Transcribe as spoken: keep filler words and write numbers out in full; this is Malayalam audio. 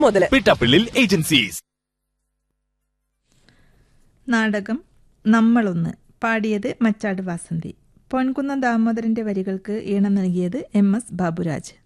മുതൽ. പിട്ടാപ്പിള്ളിൽ ഏജൻസീസ്. നാടകം നമ്മളൊന്ന്. പാടിയത് മച്ചാട് വാസന്തി. പൊൻകുന്നം ദാമോദരന്റെ വരികൾക്ക് ഈണം നൽകിയത് എം എസ് ബാബുരാജ്.